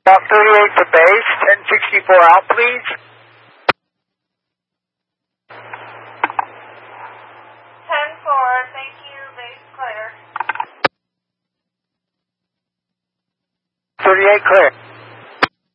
About 38 to base, 1064 out, please. 10-4, thank you, base clear. 38 clear.